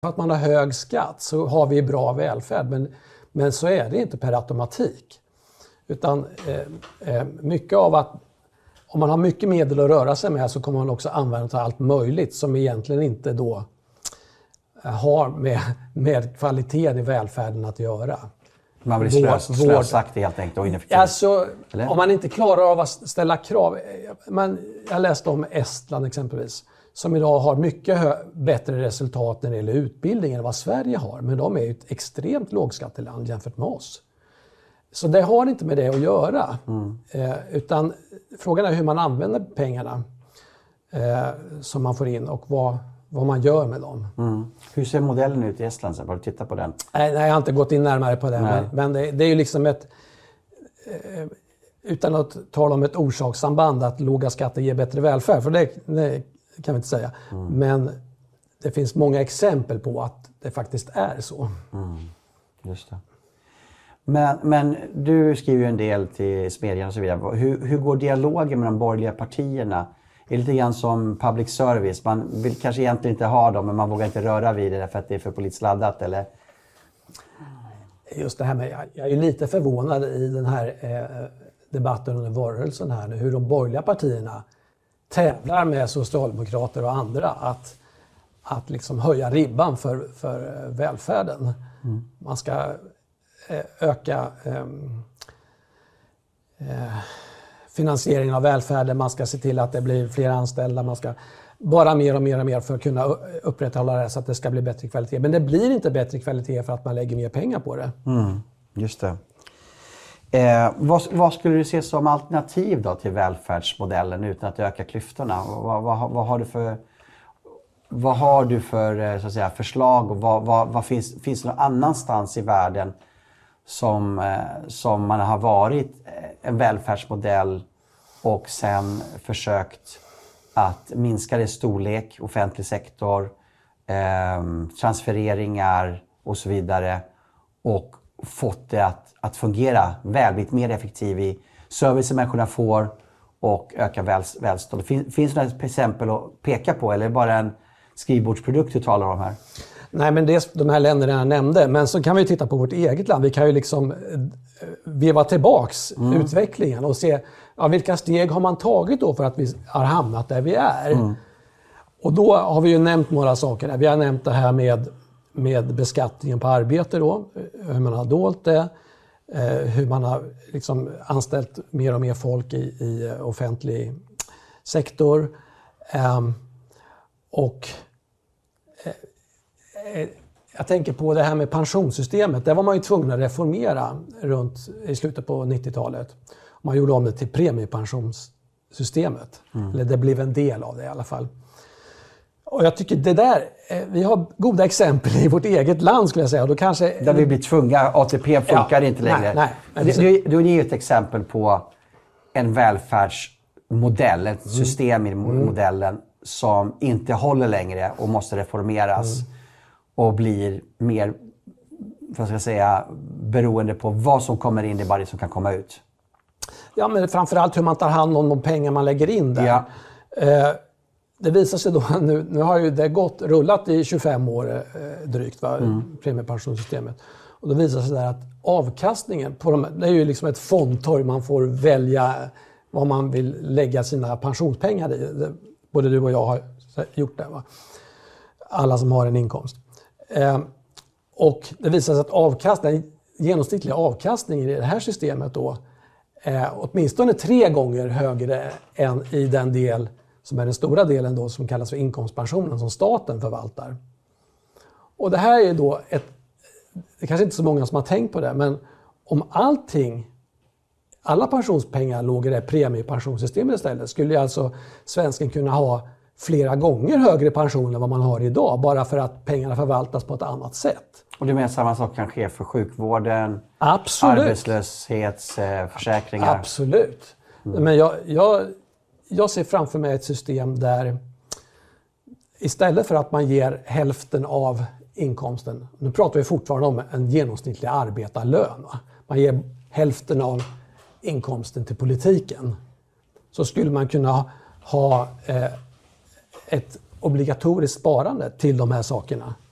För att man har hög skatt så har vi bra välfärd, men så är det inte per automatik. Utan mycket av att om man har mycket medel att röra sig med så kommer man också använda till allt möjligt som egentligen inte då har med kvaliteten i välfärden att göra. Man blir slösaktig helt enkelt och ineffektiv. Alltså, om man inte klarar av att ställa krav. Jag läste om Estland exempelvis, som idag har mycket bättre resultat när det gäller utbildning än vad Sverige har. Men de är ju ett extremt lågskatteland jämfört med oss. Så det har inte med det att göra. Utan frågan är hur man använder pengarna som man får in och vad man gör med dem. Hur ser modellen ut i Estland? Har du tittat på den? Nej, jag har inte gått in närmare på det. Men det är ju liksom utan att tala om ett orsakssamband att låga skatter ger bättre välfärd. För det kan vi inte säga. Men det finns många exempel på att det faktiskt är så. Just det. Men du skriver ju en del till Smedjan och så vidare. Hur går dialogen med de borgerliga partierna? Det är lite grann som public service. Man vill kanske egentligen inte ha dem, men man vågar inte röra vid det för att det är för politiskt laddat, eller? Just det här med, jag är ju lite förvånad i den här debatten under valrörelsen här nu, hur de borgerliga partierna tävlar med socialdemokrater och andra att liksom höja ribban för välfärden. Man ska öka finansieringen av välfärden, man ska se till att det blir fler anställda, man ska bara mer och mer för att kunna upprätthålla det så att det ska bli bättre kvalitet. Men det blir inte bättre kvalitet för att man lägger mer pengar på det. Just det. Vad skulle du se som alternativ då till välfärdsmodellen utan att öka klyftorna? Vad har du för så att säga, förslag och vad finns det någon annanstans i världen som man har varit en välfärdsmodell och sen försökt att minska dess storlek, offentlig sektor, transfereringar och så vidare och fått det att fungera väl, blivit mer effektiv i servicen människorna får och öka välstånd. Finns det några exempel att peka på eller är det bara en skrivbordsprodukt du talar om här? Nej, men det är de här länderna jag nämnde. Men så kan vi titta på vårt eget land. Vi kan ju liksom veva tillbaks utvecklingen och se vilka steg har man tagit då för att vi har hamnat där vi är. Och då har vi ju nämnt några saker. Vi har nämnt det här med beskattningen på arbete då. Hur man har dolt det. Hur man har liksom anställt mer och mer folk i offentlig sektor. Och jag tänker på det här med pensionssystemet. Där var man ju tvungen att reformera i slutet på 90-talet. Man gjorde om det till premiepensionssystemet. Eller det blev en del av det i alla fall. Och jag tycker det där, vi har goda exempel i vårt eget land skulle jag säga. Och då kanske, där vi blir tvungna, ATP funkar inte längre. Nej. Du ger ett exempel på en välfärdsmodell, ett system i modellen som inte håller längre och måste reformeras och blir mer, vad ska jag säga, beroende på vad som kommer in, det är bara det som kan komma ut. Ja, men framförallt hur man tar hand om de pengar man lägger in där. Ja. Det visar sig då, nu har ju det rullat i 25 år drygt, premiepensionssystemet. Och då visar sig där att avkastningen på det är ju liksom ett fondtorg, man får välja vad man vill lägga sina pensionspengar i. Både du och jag har gjort det, va? Alla som har en inkomst. Och det visar sig att genomsnittliga avkastningen i det här systemet då är åtminstone 3 gånger högre än i den del som är den stora delen då som kallas för inkomstpensionen som staten förvaltar. Och det här är då det kanske inte så många som har tänkt på det, men om alla pensionspengar låg i det premiepensionssystemet istället skulle alltså svensken kunna ha flera gånger högre pension än vad man har idag bara för att pengarna förvaltas på ett annat sätt. Och du menar samma sak kan ske för sjukvården, absolut, arbetslöshetsförsäkringar? Absolut. Men jag ser framför mig ett system där istället för att man ger hälften av inkomsten, nu pratar vi fortfarande om en genomsnittlig arbetarlön, va? Man ger hälften av inkomsten till politiken, så skulle man kunna ha ett obligatoriskt sparande till de här sakerna.